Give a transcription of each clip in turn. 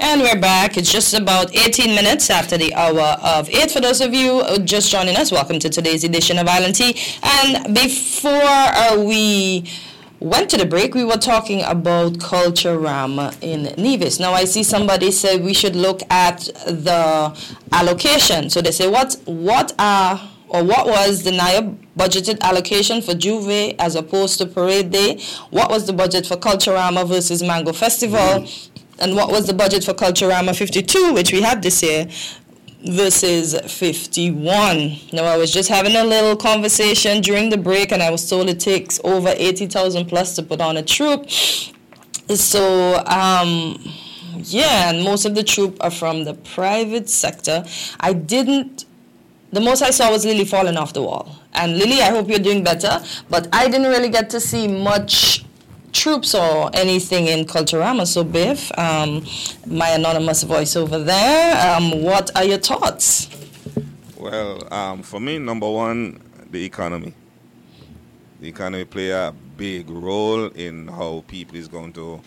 And we're back. It's just about 18 minutes after the hour of 8. For those of you just joining us, welcome to today's edition of Island Tea. And before we went to the break, we were talking about Culturama in Nevis. Now, I see somebody said we should look at the allocation. So they say, what was the NIA budgeted allocation for Juve as opposed to Parade Day? What was the budget for Culturama versus Mango Festival? And what was the budget for Culturama 52, which we had this year, versus 51? Now, I was just having a little conversation during the break, and I was told it takes over 80,000 plus to put on a troupe. So, yeah, and most of the troupe are from the private sector. The most I saw was Lily falling off the wall. And Lily, I hope you're doing better, but I didn't really get to see much troops or anything in Culturama. So, Biff, my anonymous voice over there, what are your thoughts? Well, for me, number one, the economy. The economy play a big role in how people is going to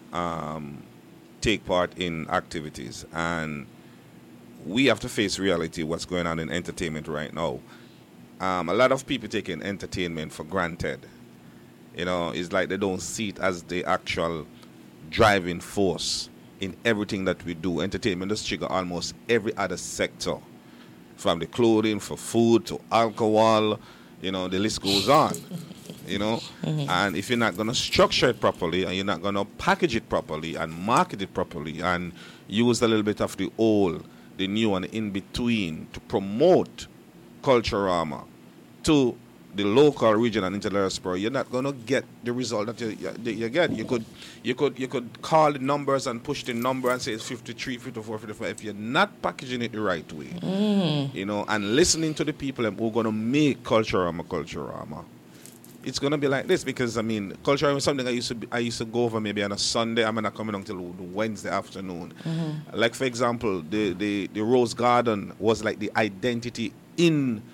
take part in activities. And we have to face reality, what's going on in entertainment right now. A lot of people taking entertainment for granted. You know, it's like they don't see it as the actual driving force in everything that we do. Entertainment does trigger almost every other sector, from the clothing, for food, to alcohol, you know, the list goes on, you know. And if you're not going to structure it properly, and you're not going to package it properly and market it properly and use a little bit of the old, the new, and the in-between to promote Culturama to the local, region, and international, you're not going to get the result that you get. You could call the numbers and push the number and say it's 53, 54, 55. If you're not packaging it the right way, you know, and listening to the people who are going to make Culturama, it's going to be like this. Because, I mean, Culturama is something I used to go over maybe on a Sunday. I'm not coming until Wednesday afternoon. Like, for example, the Rose Garden was like the identity in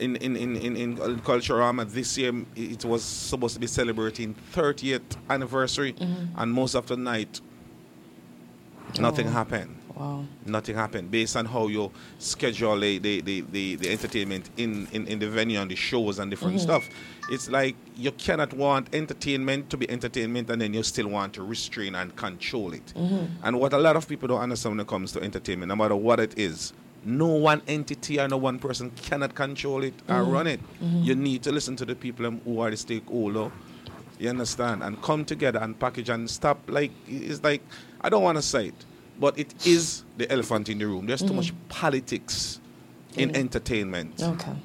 Culturama. This year it was supposed to be celebrating 30th anniversary, and most of the night nothing happened. Wow. Nothing happened based on how you schedule the entertainment in the venue and the shows and different stuff. It's like you cannot want entertainment to be entertainment and then you still want to restrain and control it. And what a lot of people don't understand when it comes to entertainment, no matter what it is, no one entity or no one person cannot control it or run it. You need to listen to the people who are the stakeholder. You understand? And come together and package and stop. Like, it's like, I don't want to say it, but it is the elephant in the room. There's too much politics in entertainment.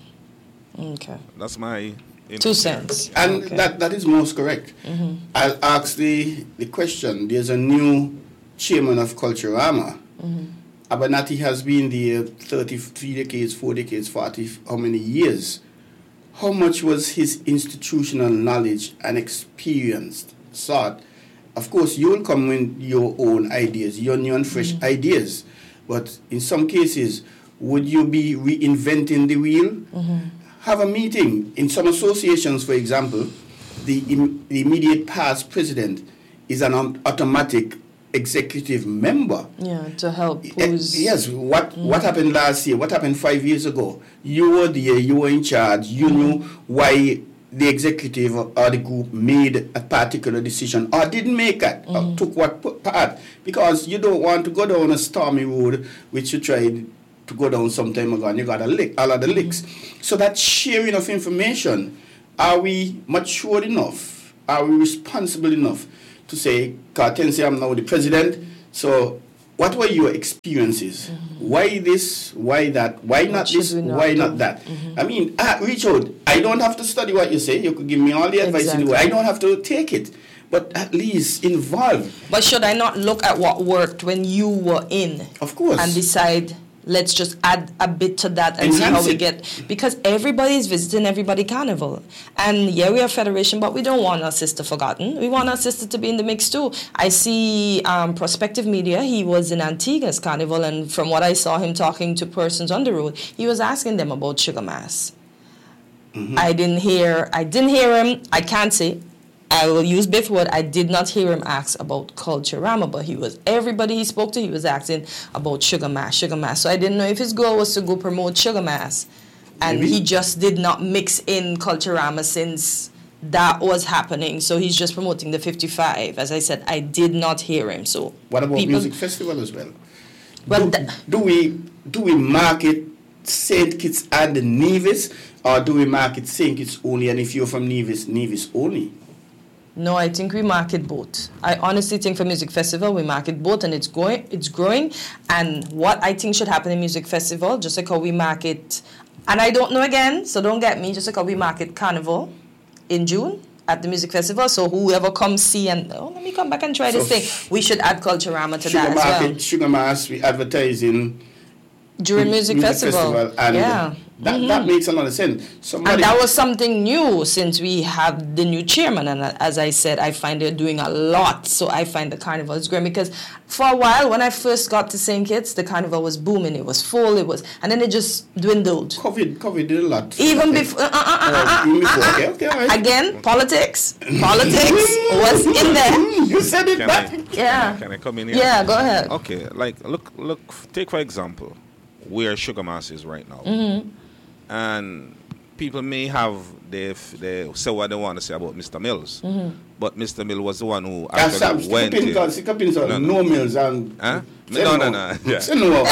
Okay. That's my 2 cents. And that is most correct. I'll ask the question. There's a new chairman of Culturama. Abernathy has been there 33 decades, 4 decades, 40, how many years? How much was his institutional knowledge and experience sought? Of course, you will come with your own ideas, your new and fresh ideas. But in some cases, would you be reinventing the wheel? Have a meeting. In some associations, for example, the immediate past president is an automatic executive member. Yeah, to help. Yes, what happened last year? What happened 5 years ago? You were there, you were in charge, you knew why the executive or the group made a particular decision or didn't make it, or took what part. Because you don't want to go down a stormy road, which you tried to go down some time ago and you got a lot of licks. So that sharing of information, are we mature enough? Are we responsible enough to say, Cartensi, I'm now the president, so what were your experiences? Why this? Why that? Why not this? Why not that? I mean, reach out. I don't have to study what you say. You could give me all the advice in the world. I don't have to take it. But at least involve. But should I not look at what worked when you were in? Of course. And decide, let's just add a bit to that and see how we get. Because everybody is visiting everybody carnival. And yeah, we are federation, but we don't want our sister forgotten. We want our sister to be in the mix too. I see Prospective Media, he was in Antigua's carnival, and from what I saw him talking to persons on the road, he was asking them about Sugar Mass. I didn't hear him, I can't say, I will use Biff word. I did not hear him ask about Culturama, but everybody he spoke to, he was asking about Sugar Mass. So I didn't know if his goal was to go promote Sugar Mass, and Maybe. he just did not mix in Culturama since that was happening. So he's just promoting the 55. As I said, I did not hear him. So What about music festival as well? Well, do we market St. Kitts and Nevis, or do we market St. Kitts only? And if you're from Nevis, Nevis only? No, I think we market both. I honestly think for music festival we market both, and it's growing. And what I think should happen in music festival, just like how we market, and I don't know again, so don't get me, just like how we market Carnival in June at the music festival. So whoever comes see and let me come back and try this thing. We should add Culturama to that as well. Sugar Mass, we advertising During music festival. And yeah. That makes a lot of sense. And that was something new since we have the new chairman. And as I said, I find they're doing a lot. So I find the carnival is great because for a while, when I first got to St. Kitts, the carnival was booming. It was full. And then it just dwindled. COVID did a lot. Even before. Okay, all right. Again, politics was in there. You said it back. Yeah. Can I come in here? Yeah, go ahead. Okay, like look. Take for example, where Sugar Mass is right now. And people may have they say what they want to say about Mr. Mills, but Mr. Mills was the one who actually went in. No Mills and huh? No. Yeah. Say no.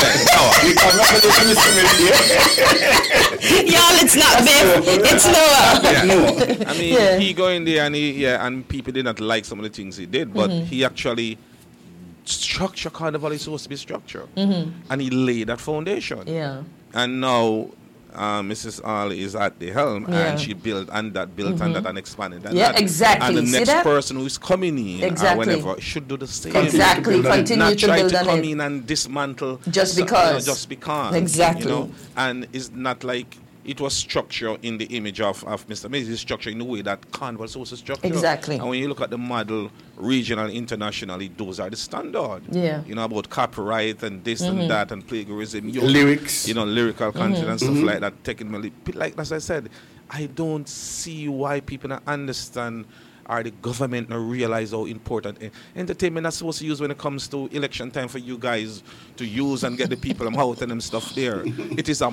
Y'all, it's not Biff. It's Noah. No. I mean, he go in there and people did not like some of the things he did, but he actually structure Carnival is supposed to be structured, and he laid that foundation. Yeah. And now Mrs. All is at the helm, and she built on that and expanded. And exactly. And the See next that? person who is coming in, or whenever, should do the same. Exactly. Continue not to try build to on come it. in and dismantle. Just because. Just because. Exactly. And it's not like it was structured in the image of Mr. Mills. It's structured in the way that Carnival is also structured. Exactly. And when you look at the model, regional, internationally, those are the standard. Yeah. About copyright and this and that and plagiarism. Lyrics. Lyrical content and stuff like that. Technically, like as I said, I don't see why people don't understand or the government not realize how important entertainment is supposed to use when it comes to election time for you guys to use and get the people out and them stuff there. It is a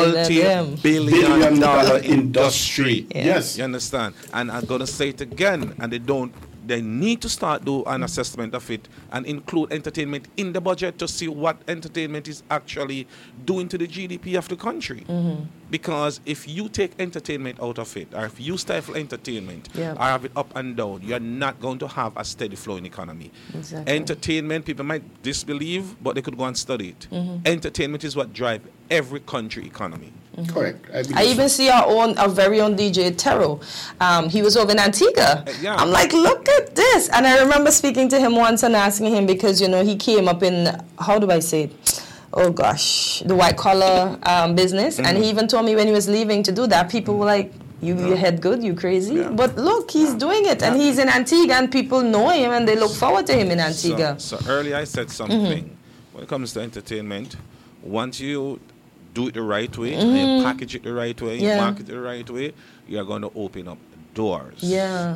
multi-billion dollar industry. Yeah. Yes. You understand? And I'm going to say it again, and they need to start do an assessment of it and include entertainment in the budget to see what entertainment is actually doing to the GDP of the country. Because if you take entertainment out of it, or if you stifle entertainment, or have it up and down, you're not going to have a steady flowing economy. Exactly. Entertainment, people might disbelieve, but they could go and study it. Entertainment is what drives every country economy. Correct. I even see our very own DJ Tero. He was over in Antigua. Yeah. I'm like, look at this. And I remember speaking to him once and asking him because, he came up in, how do I say it? Oh, gosh, the white collar business. And he even told me when he was leaving to do that, people were like, you head good, you crazy. Yeah. But look, he's doing it. And he's in Antigua and people know him and they look forward to him in Antigua. So earlier I said something. When it comes to entertainment, once you do it the right way, and you package it the right way, you market it the right way, you are going to open up doors. Yeah.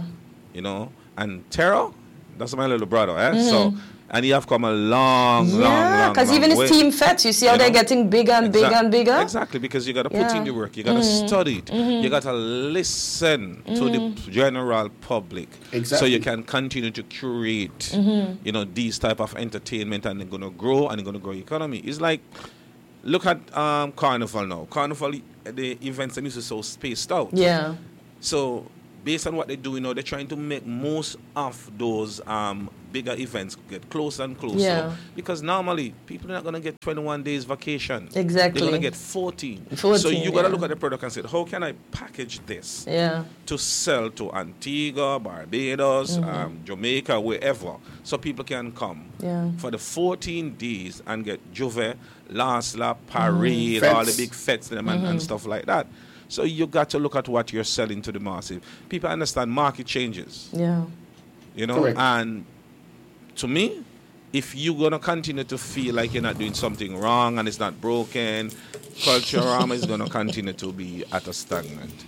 And Tero, that's my little brother, So, and he have come a long because even his team fets, you see how they're getting bigger and bigger and bigger? Exactly, because you got to put in the work, you got to study it, you got to listen to the general public, so you can continue to curate, these type of entertainment, and they're going to grow, and they're going to grow the economy. It's like, look at Carnival now. Carnival, the events them used to so spaced out. Yeah. So based on what they do, they're trying to make most of those bigger events get closer and closer. Yeah. Because normally people are not going to get 21 days vacation. Exactly. They're going to get 14. 14, so you got to look at the product and say, how can I package this to sell to Antigua, Barbados, Jamaica, wherever, so people can come for the 14 days and get Juve, Last Lap, Parade, all the big fets and stuff like that. So you got to look at what you're selling to the masses. People understand market changes. Yeah. Correct. And to me, if you're going to continue to feel like you're not doing something wrong and it's not broken, Culturama is going to continue to be at a stagnant.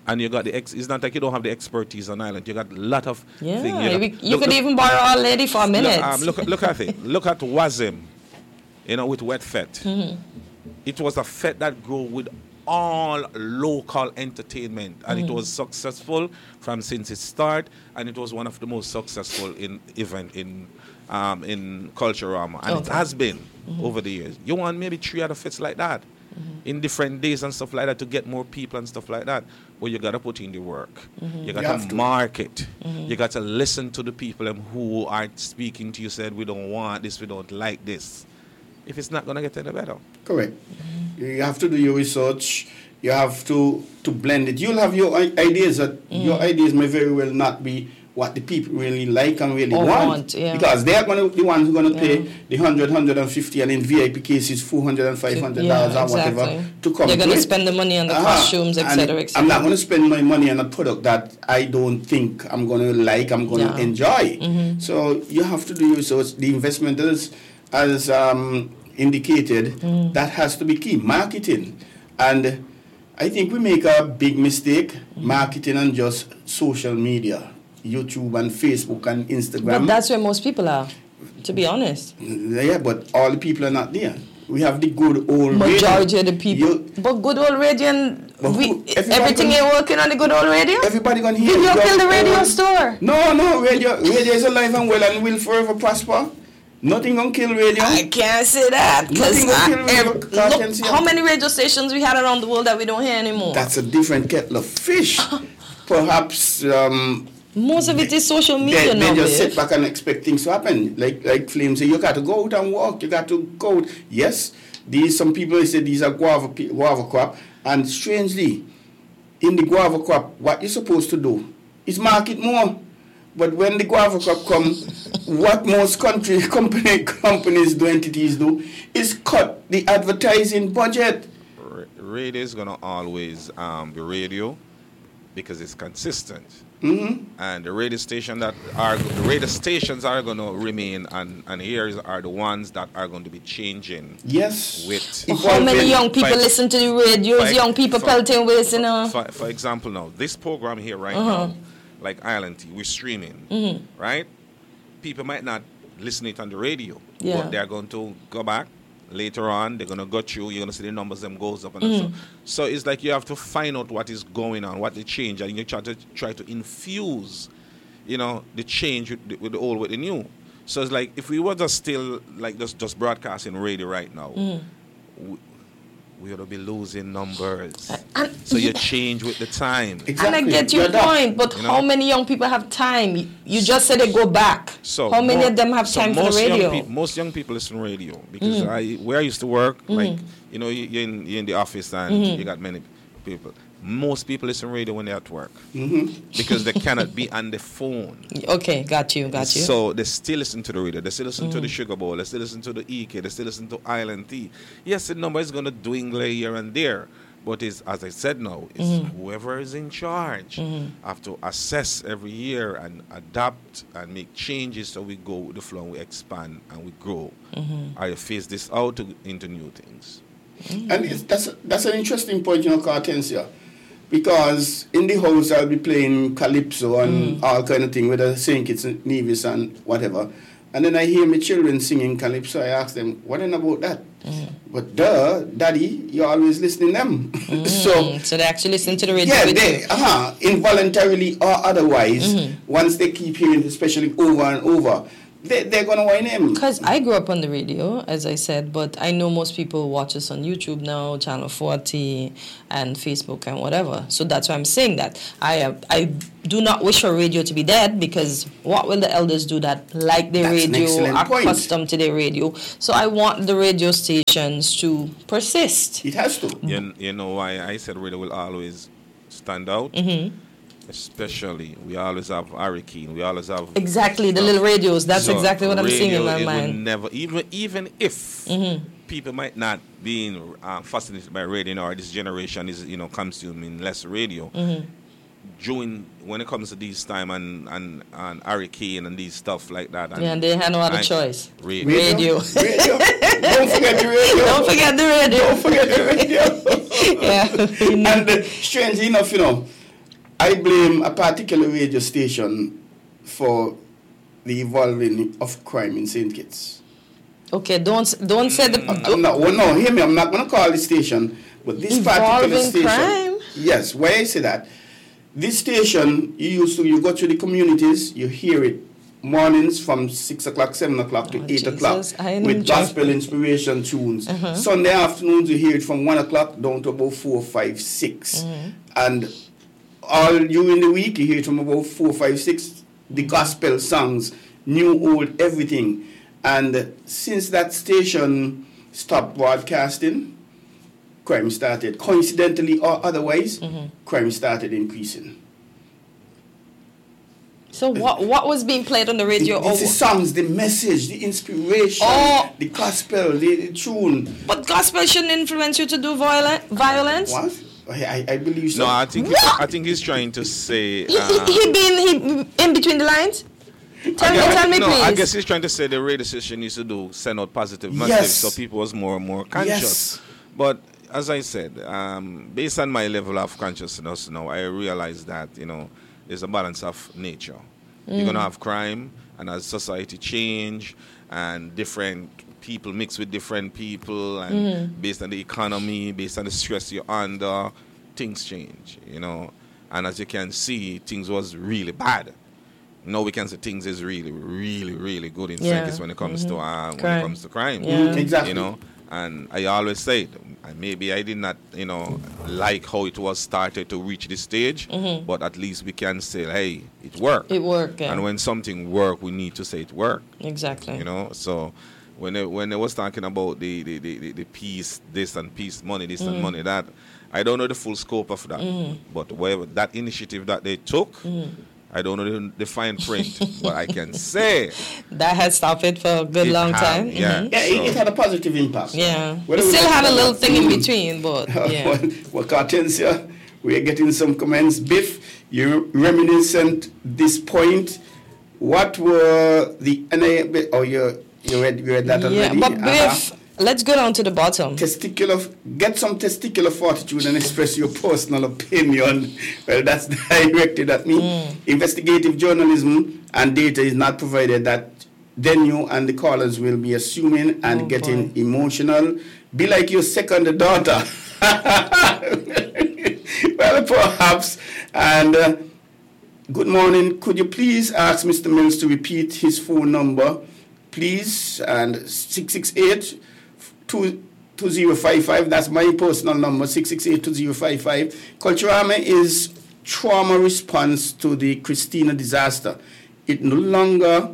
And you got it's not like you don't have the expertise on island. You got a lot of things. You could even borrow our lady for a minute. Look at it. Look at Wazim, with Wet Fet. It was a fete that grew with all local entertainment, and it was successful from since its start, and it was one of the most successful event in Culturama, and it has been over the years. You want maybe 3 other fetes like that in different days and stuff like that to get more people and stuff like that. But you gotta put in the work. You gotta market. You gotta listen to the people who are speaking to you. Said we don't want this, we don't like this. If it's not gonna get any better. Correct. You have to do your research. You have to blend it. You'll have your ideas. Your ideas may very well not be what the people really like and really want. Because they are going to the ones who are going to pay the $100, $150, and in VIP cases $400 and $500 or whatever to come. They're going to spend the money on the costumes, etc., etc. I'm not going to spend my money on a product that I don't think I'm going to like. I'm going to enjoy. So you have to do your research. The investment as indicated, that has to be key. Marketing. And I think we make a big mistake marketing on just social media. YouTube and Facebook and Instagram. But that's where most people are, to be honest. Yeah, but all the people are not there. We have the good old majority of the people. But good old radio and everything ain't working on the good old radio? Everybody gonna hear. Did you kill the radio store? No, radio is alive and well and will forever prosper. Nothing gonna kill radio. I can't say that. Look how many radio stations we had around the world that we don't hear anymore. That's a different kettle of fish. Perhaps most of it is social media now. They just sit back and expect things to happen. Like Flame say, you got to go out and walk. You got to go out. Yes, some people say these are guava crop. And strangely, in the guava crop, what you're supposed to do is market more. But when the guava crop comes, what most companies do, entities do, is cut the advertising budget. Radio is going to always be radio because it's consistent. And the radio stations are going to remain, and here are the ones that are going to be changing. Yes. How many young people listen to the radios? Young people pelting ways, For example, now this program here right now, like Island Tea, we're streaming, right? People might not listen it on the radio, but they're going to go back. Later on, they're going to go through, you're going to see the numbers, them goes up. And so it's like you have to find out what is going on, what the change, and you try to infuse, the change with the old, with the new. So it's like, if we were just still, like, just broadcasting radio right now, we ought to be losing numbers. So you change with the time. Exactly. And I get your point, but how many young people have time? You just said they go back. So how many of them have time for the radio? Most young people listen to radio because where I used to work, like, you're in the office and you got many people. Most people listen to radio when they're at work because they cannot be on the phone. Okay, got you. So they still listen to the radio. They still listen to the Sugar Bowl. They still listen to the EK. They still listen to Island Tea. Yes, the number is going to dwindle here and there. But it's, as I said now, it's whoever is in charge have to assess every year and adapt and make changes so we go with the flow and we expand and we grow. I phase this out into new things. And that's an interesting point, Cartencia. Because in the house I'll be playing calypso and all kind of thing, whether St. Kitts and Nevis and whatever. And then I hear my children singing calypso. I ask them, what is about that? But Daddy, you're always listening to them. So they actually listen to the radio. Yeah, involuntarily or otherwise, once they keep hearing, especially over and over, they're going to whine him. Because I grew up on the radio, as I said, but I know most people watch us on YouTube now, Channel 40, and Facebook and whatever. So that's why I'm saying that. I do not wish for radio to be dead, because what will the elders do that like their radio, are accustomed to their radio? So I want the radio stations to persist. It has to. You know why I said radio will always stand out? Especially, we always have Hurricane. We always have exactly the little radios. That's exactly what I'm seeing in my mind. Will never, even if people might not be fascinated by radio, or this generation is consuming less radio. When it comes to these time and Hurricane and these stuff like that. And they had no other choice. Radio. Don't forget the radio. Don't forget the radio. Yeah. And strangely enough, I blame a particular radio station for the evolving of crime in St. Kitts. Okay, don't say the... No, hear me, I'm not going to call the station, but this particular station... crime? Yes, why I say that? This station, you go to the communities, you hear it mornings from 6 o'clock, 7 o'clock to 8 o'clock with gospel inspiration tunes. Sunday afternoons, you hear it from 1 o'clock down to about 4, 5, 6. And all during the week, you hear it from about 4, 5, 6, the gospel songs, new, old, everything. And since that station stopped broadcasting, crime started, coincidentally or otherwise, crime started increasing. So what was being played on the radio? The songs, the message, the inspiration, the gospel, the tune. But gospel shouldn't influence you to do violence? What? I believe so. No, I think he's trying to say... he in between the lines? Tell me, please. I guess he's trying to say the radio station used to send out positive messages so people was more and more conscious. Yes. But as I said, based on my level of consciousness now, I realize that, there's a balance of nature. You're going to have crime, and as society change, and different people mix with different people, and based on the economy, based on the stress you're under, things change, And as you can see, things was really bad. Now we can say things is really, really, really good in St. Kitts when it comes to crime. Yeah. Exactly. And I always say, maybe I did not, like how it was started to reach this stage, but at least we can say, hey, it worked. It worked, yeah. And when something worked, we need to say it worked. Exactly. So when they was talking about the peace, this and peace money, this and money, that, I don't know the full scope of that. But whatever that initiative that they took, I don't know the fine print, but I can say that has stopped it for a good long time. Yeah, it had a positive impact. Yeah, we still had a little thing in between, but yeah. Well, Cartensia, we are getting some comments. Biff, you reminiscent this point. What were the you read that already? Yeah, but Biff. Let's go down to the bottom. Get some testicular fortitude and express your personal opinion. Well, that's directed at me. Investigative journalism and data is not provided. That then you and the callers will be assuming and getting emotional. Be like your second daughter. Well, perhaps. And good morning. Could you please ask Mr. Mills to repeat his phone number, please? And 668 2055, that's my personal number, 668-2055. Culturama is trauma response to the Christina disaster. It no longer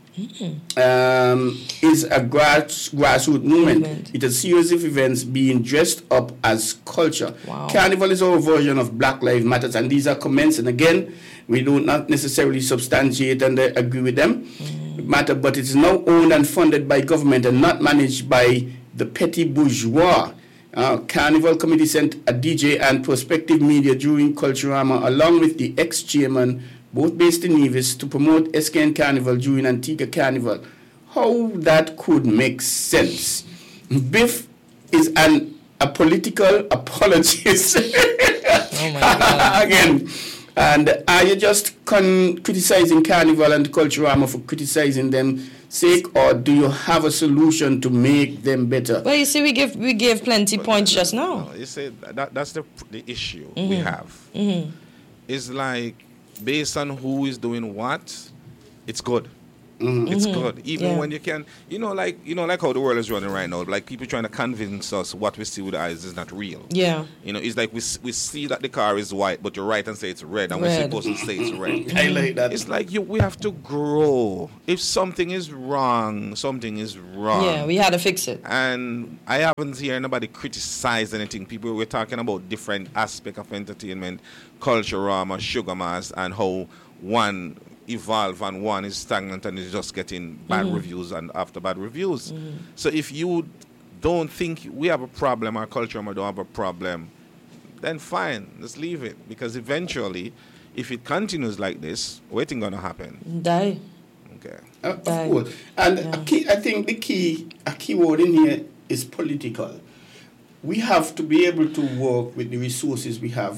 is a grassroots movement. It's a series of events being dressed up as culture. Wow. Carnival is our version of Black Lives Matter, and these are comments, and again, we do not necessarily substantiate and agree with them. Matter, but it's now owned and funded by government and not managed by the petty bourgeois. Carnival Committee sent a DJ and prospective media during Culturama along with the ex-chairman, both based in Nevis, to promote SKN Carnival during Antigua Carnival. How that could make sense? Biff is a political apologist. Oh my God. Again. And are you just criticizing Carnival and Culturama for criticizing them sake, or do you have a solution to make them better? Well, you see, we gave plenty points just now. You see, that's the issue we have. It's like, based on who is doing what, it's good. It's good. Even when you can, like how the world is running right now, like people trying to convince us what we see with the eyes is not real. Yeah. It's like we see that the car is white, but you're right and say it's red, and we're supposed to say it's red. I like that. It's like we have to grow. If something is wrong, something is wrong. Yeah, we had to fix it. And I haven't heard nobody criticize anything. People were talking about different aspects of entertainment, Culturama, Sugar Mass, and how one evolve and one is stagnant and is just getting bad reviews and after bad reviews. So if you don't think we have a problem, our Culturama don't have a problem, then fine, let's leave it. Because eventually, if it continues like this, what's going to happen? Die. Okay. Of course. And I think a key word in here is political. We have to be able to work with the resources we have.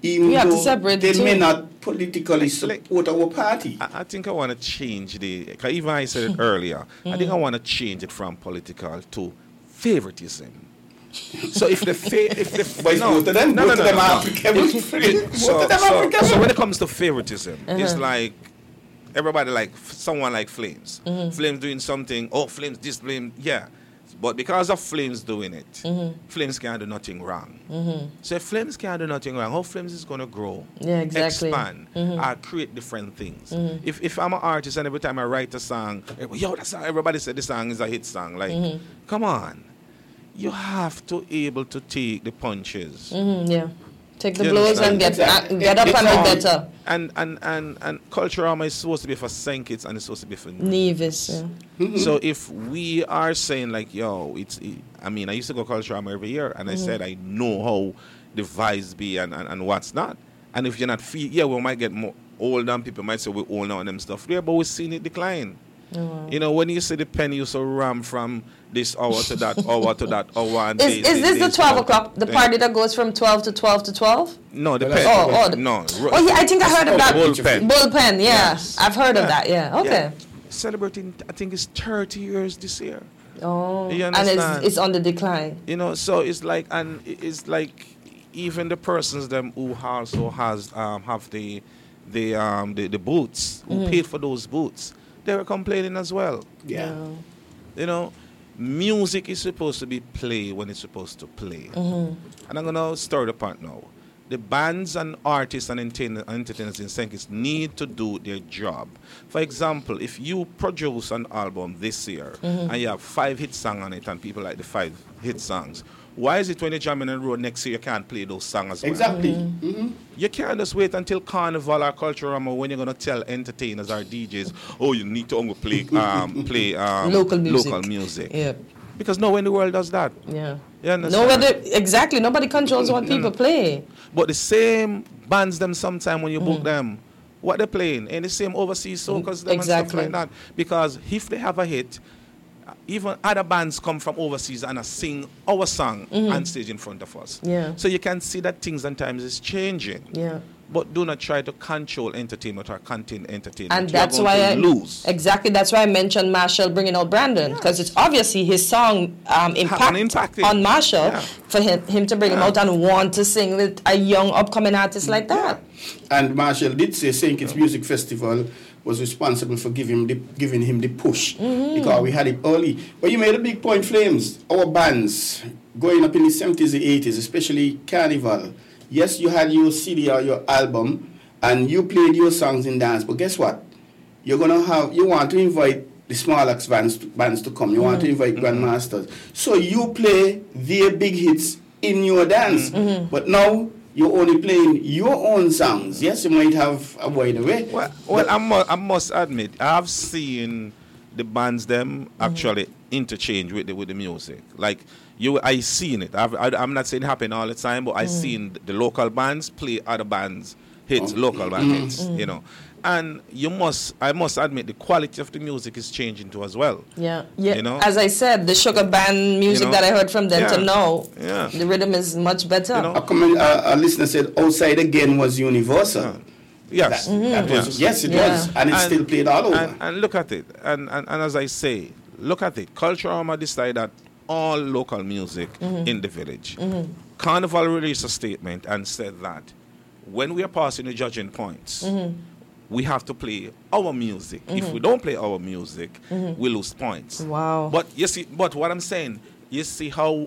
even We have to though separate they the two. may not politically support our party. I think I want to change because even I said it earlier, I think I want to change it from political to favoritism. So if the But both of them, both of them are applicable. So when it comes to favoritism, it's like everybody like someone like Flames. Flames doing something. Oh, Flames this, Flames, yeah. But because of Flames doing it, Flames can't do nothing wrong. So if Flames can't do nothing wrong, how Flames is going to grow, expand, create different things. If I'm an artist and every time I write a song, everybody said this song is a hit song. Like, come on. You have to able to take the punches. Yeah. Take the You blows and understand? get up and be better. And Culturama is supposed to be for St. Kitts and it's supposed to be for Nevis. Yeah. So if we are saying like, yo, I used to go Culturama every year and I said I know how the vibes be and what's not. And if you're not we might get more old and people might say we're old now and them stuff there, but we're seeing it decline. Oh, wow. You know, when you see the penny used to ram from this hour to that hour to that hour. And is this the 12 o'clock, the party that goes from 12 to 12 to 12? No, the Well, penny. No. Oh, yeah, I think I heard of that. Bullpen. Bullpen, yeah. Yes. I've heard of that, yeah. Okay. Yeah. Celebrating, I think it's 30 years this year. Oh, You and understand? it's on the decline. You know, so it's like, even the persons them who also have the boots, who paid for those boots, they were complaining as well. Yeah. You know, music is supposed to be played when it's supposed to play. And I'm going to stir the pot now. The bands and artists and entertainers in St. Kitts need to do their job. For example, if you produce an album this year and you have 5 hit songs on it and people like the 5 hit songs, why is it when you're jamming on the road next year you can't play those songs as well? Exactly. You can't just wait until Carnival or Culturama when you're going to tell entertainers or DJs, oh, you need to only play Local music. Local music. Yeah. Because nowhere in the world does that. Yeah. You understand? Exactly. Nobody controls what people play. But the same bands them sometime when you book them, what they're playing, and the same overseas soca's them and stuff like that. Because if they have a hit, even other bands come from overseas and sing our song on stage in front of us. Yeah. So you can see that things and times is changing. Yeah. But do not try to control entertainment or contain entertainment. And that's why I lose. Exactly. That's why I mentioned Marshall bringing out Brandon, because it's obviously his song impacted on Marshall for him to bring him out and want to sing with a young upcoming artist like that. And Marshall did say St. Kitts Music Festival was responsible for giving him the push because we had it early. But you made a big point, Flames. Our bands going up in the 70s and 80s, especially Carnival. Yes, you had your CD or your album, and you played your songs in dance. But guess what? You want to invite the small axe bands to come. You want to invite Grandmasters. So you play their big hits in your dance. But now you're only playing your own songs. Yes, you might have a wider way. Well, I must admit, I've seen the bands them actually interchange with the music. Like I seen it. I'm not saying it happen all the time, but I seen the local bands play other bands hits, local band hits. You know, and I must admit the quality of the music is changing too as well. Yeah. You know? As I said, the Sugar Band music that I heard from them to now, the rhythm is much better. You know? A listener said Outside Again was universal. Yes. Yes, it was. And it's still played all over. And look at it. And as I say, look at it. Culturama decided that all local music in the village. Carnival released a statement and said that when we are passing the judging points, we have to play our music. If we don't play our music, we lose points. Wow. But you see, what I'm saying, you see how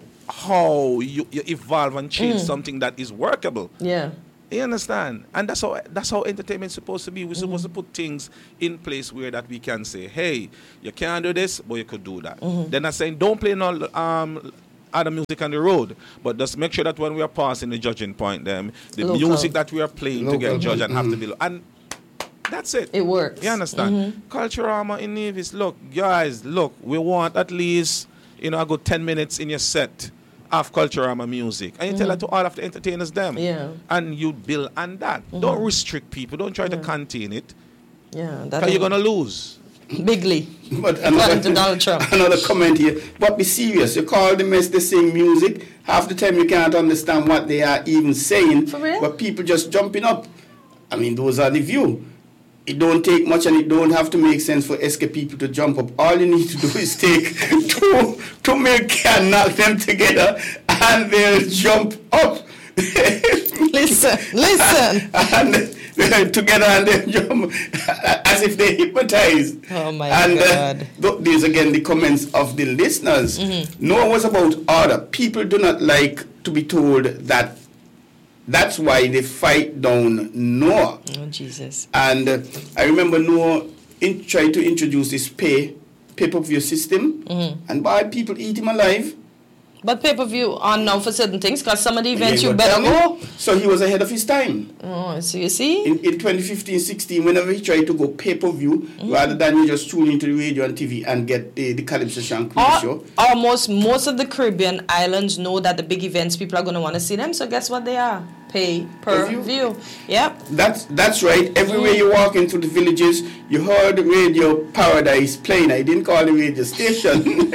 you evolve and change something that is workable. Yeah. You understand? And that's how entertainment is supposed to be. We're supposed to put things in place where that we can say, hey, you can't do this, but you could do that. Then I'm saying don't play no other music on the road, but just make sure that when we are passing the judging point, the music that we are playing to get judged and have to be, and that's it. It works. You understand? Culturama in Nevis, look, guys, we want at least a good 10 minutes in your set of Culturama music, and you tell that to all of the entertainers them, and you build on that. Don't restrict people. Don't try to contain it. Yeah, because you're gonna lose. Bigly. But According to Donald Trump. another comment here. But be serious. You call the mess they sing music. Half the time you can't understand what they are even saying. For real? But people just jumping up. I mean, those are the view. It don't take much and it don't have to make sense for SK people to jump up. All you need to do is take two milk can, knock them together, and they'll jump up. Listen. And together and then jump as if they're hypnotized. Oh my God. These again the comments of the listeners. No one was about order. People do not like to be told that. That's why they fight down Noah. Oh, Jesus. And I remember Noah tried to introduce this pay-per-view system, and why people eat him alive. But pay-per-view are now for certain things, because some of the events you better go. So he was ahead of his time. Oh, so you see? In 2015-16, whenever he tried to go pay-per-view, rather than you just tune into the radio and TV and get the Calypso Shankwini show. Almost most of the Caribbean islands know that the big events, people are going to want to see them. So guess what they are? Pay-per-view. Yep. That's right. Everywhere you walk into the villages, you heard Radio Paradise playing. I didn't call the radio station.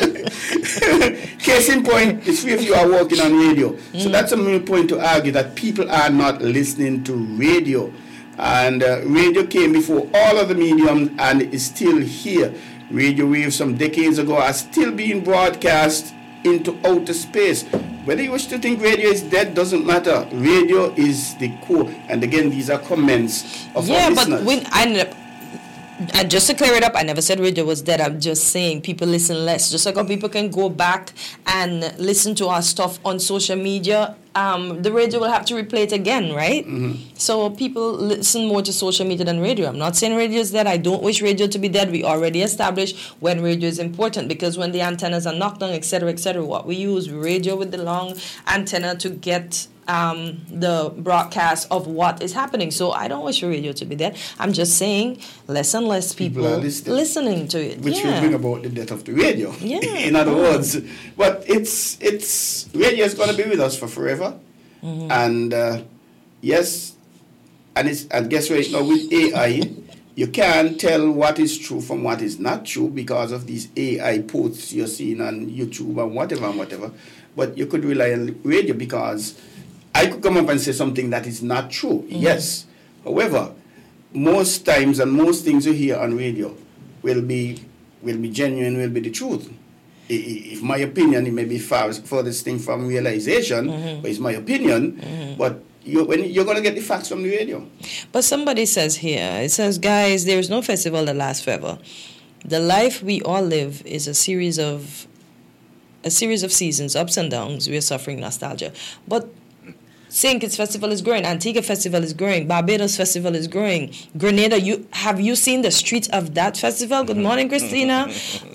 Case in point, the three of you are working on radio. So that's a main point to argue that people are not listening to radio. And radio came before all of the mediums and is still here. Radio waves some decades ago are still being broadcast into outer space. Whether you wish to think radio is dead doesn't matter. Radio is the core. And again, these are comments of our listeners. Yeah, but when just to clear it up, I never said radio was dead. I'm just saying people listen less. Just like how people can go back and listen to our stuff on social media, the radio will have to replay it again, right? So people listen more to social media than radio. I'm not saying radio is dead. I don't wish radio to be dead. We already established when radio is important, because when the antennas are knocked down, etc., what we use radio with the long antenna to get the broadcast of what is happening. So I don't wish radio to be dead. I'm just saying less and less people are listening to it. Which will bring about the death of the radio. Yeah. In other words. But it's radio is going to be with us for forever. And yes, and guess what? Now with AI, you can't tell what is true from what is not true because of these AI posts you're seeing on YouTube and whatever. But you could rely on radio because I could come up and say something that is not true. Yes. However, most times and most things you hear on radio will be genuine, will be the truth. If my opinion, it may be furthest thing from realization, but it's my opinion. But you're going to get the facts from the radio. But somebody says here, it says, guys, there is no festival that lasts forever. The life we all live is a series of seasons, ups and downs. We are suffering nostalgia. But St. Kitts Festival is growing. Antigua Festival is growing. Barbados Festival is growing. Grenada, have you seen the streets of that festival? Good morning, Christina.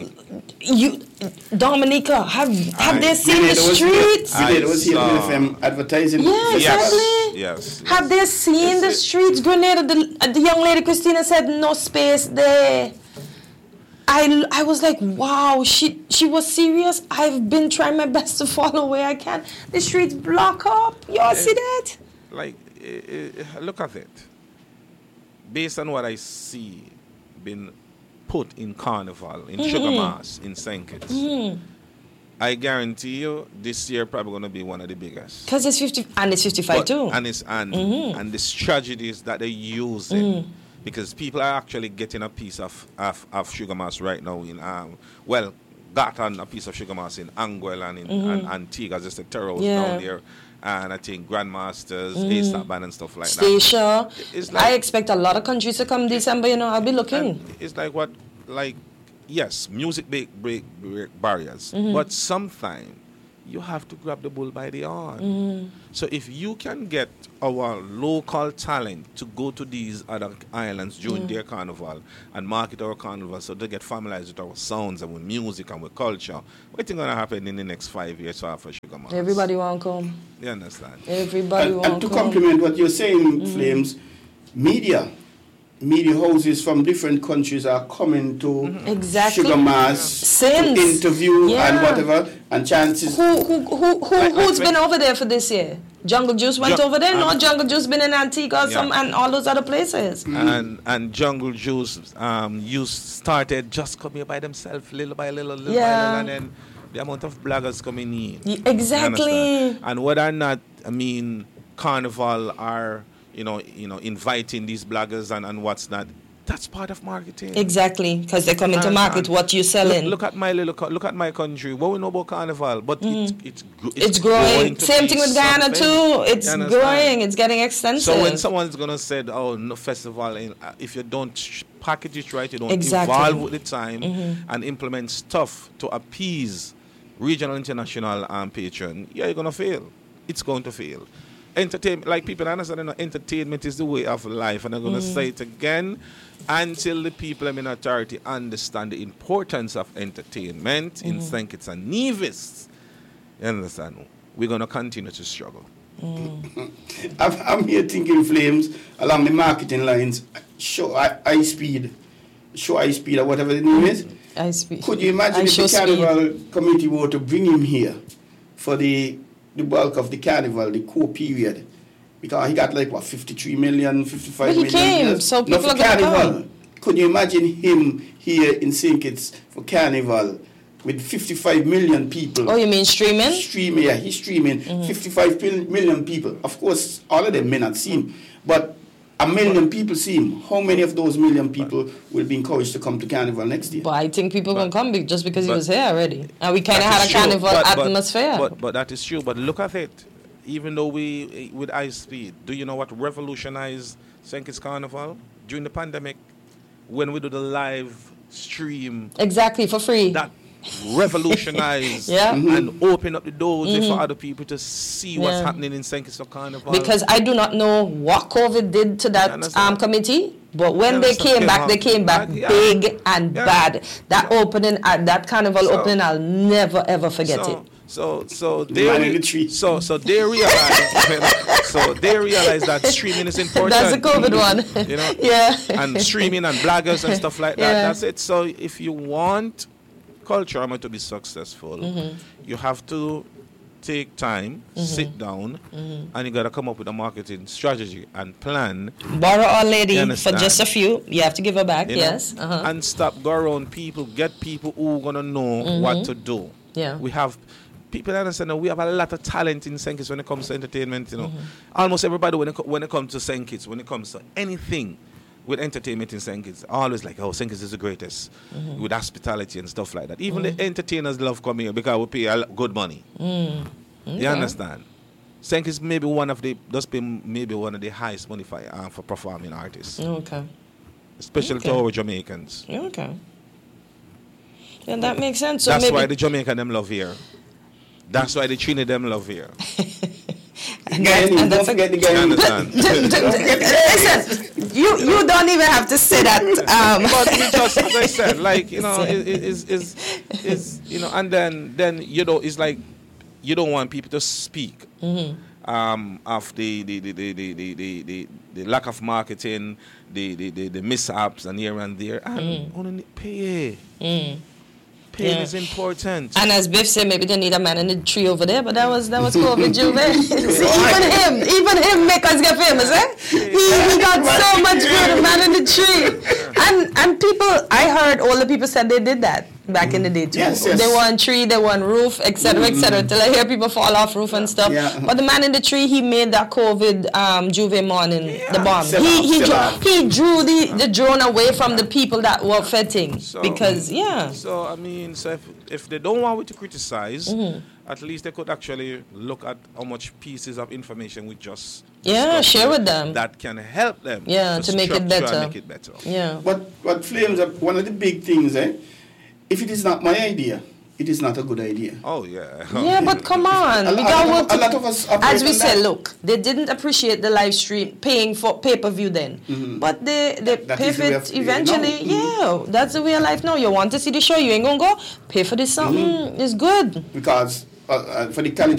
Dominica, have they seen the streets? I was here with them advertising. Yeah, exactly. Yes. Have they seen the streets? Grenada, the young lady Christina said no space there. I was like, wow, she was serious. I've been trying my best to follow where I can. The streets block up. Y'all see that? Like, look at it. Based on what I see being put in Carnival, in Sugar Mass, in St. Kitts, I guarantee you this year probably going to be one of the biggest. Because it's 50, and it's 55 too. And the strategies that they're using. Because people are actually getting a piece of Sugar Mass right now in gotten a piece of Sugar Mass in Anguilla and in Antigua, just the Terros down there, and I think Grandmasters, A-Star Band and stuff like Stacia. It's I expect a lot of countries to come December. I'll be looking. It's yes, music break barriers, but sometimes you have to grab the bull by the horn. So if you can get our local talent to go to these other islands during their carnival and market our carnival so they get familiarized with our sounds and with music and with culture, what's going to happen in the next 5 years for Sugar Mass? Everybody want to come. You understand? Everybody want to come. And to complement what you're saying, Flames, media media houses from different countries are coming to Exactly. Sugar Mass to interview and whatever, and chances. Who's been over there for this year? Jungle Juice went over there. No, Jungle Juice been in Antigua and all those other places. And Jungle Juice started just coming by themselves, little by little, by little, and then the amount of bloggers coming in. Exactly. And whether or not, Carnival are inviting these bloggers and what's not, that's part of marketing. Exactly, because they're coming to market what you're selling. Look at my country. What we know about Carnival, but it's growing. Same thing with Guyana too. It's growing. It's getting extensive. So when someone's gonna say, "Oh, no festival," if you don't package it right, you don't evolve with the time and implement stuff to appease regional, international patron, you're gonna fail. It's going to fail. Entertainment, like people understand, entertainment is the way of life, and I'm going to say it again until the people in authority understand the importance of entertainment in St. Kitts and Nevis. You understand? We're going to continue to struggle. I'm here thinking, Flames, along the marketing lines, show high speed, or whatever the name is. High speed. Could you imagine if the Carnival committee were to bring him here for the bulk of the Carnival, the core period, because he got 53 million, 55 million. But he came, so people are going to come. Could you imagine him here in St. Kitts for Carnival with 55 million people? Oh, you mean streaming? He's streaming. 55 million people. Of course, all of them may not see him, but 1 million people see him. How many of those million people will be encouraged to come to Carnival next year? But I think people can come just because he was here already. And we kind of had a Carnival atmosphere. But that is true. But look at it. Even though we, with high speed, do you know what revolutionized St. Kitts Carnival? During the pandemic, when we do the live stream. Exactly, for free. That revolutionize and open up the doors for other people to see what's happening in St. Kitts Carnival. Because I do not know what COVID did to that committee, but when they came back big and bad. That opening, that Carnival opening, I'll never ever forget it. So they realize that streaming is important. That's a COVID one. And streaming and bloggers and stuff like that. That's it. So if you want Culturama to be successful, you have to take time, sit down, and you got to come up with a marketing strategy and plan. Borrow our lady for just a few. You have to give her back, and stop go around people, get people who are going to know what to do. Yeah. We have people understand that we have a lot of talent in St. Kitts when it comes to entertainment. Almost everybody when it comes to St. Kitts, when it comes to anything with entertainment in St. Kitts, always like, St. Kitts is the greatest with hospitality and stuff like that. Even the entertainers love coming here because we pay good money. Okay. You understand? St. Kitts maybe one of the highest money for performing artists. Okay. Especially to our Jamaicans. Okay. Yeah, that makes sense. So that's why the Jamaican them love here. That's why the Trinidad them love here. Don't forget the game. Listen, you don't even have to say that. But we just, as I said, and then it's like you don't want people to speak of the lack of marketing, the mishaps and here and there, and only pay. Pain is important. And as Biff said, maybe they need a man in the tree over there, but that was COVID Juve. See, even him make us get famous, eh? He got so much good, man in the tree. And people, I heard all the people said they did that back in the day too. Yes. They were on tree, they were on roof, etc., etc. Till I hear people fall off roof and stuff. Yeah. But the man in the tree, he made that COVID Juve morning the bomb. He drew the drone away from the people that were fetting. So I mean, if they don't want to criticize, at least they could actually look at how much pieces of information we just share with them that can help them to make it better. Yeah. What Flames up, one of the big things, if it is not my idea, it is not a good idea. Oh, yeah. Yeah, but come on. A lot of us as we said, look, they didn't appreciate the live stream, paying for pay-per-view then. But they pay for it eventually. Yeah, that's the way of life now. You want to see the show, you ain't going to go. Pay for this something. It's good. Because for the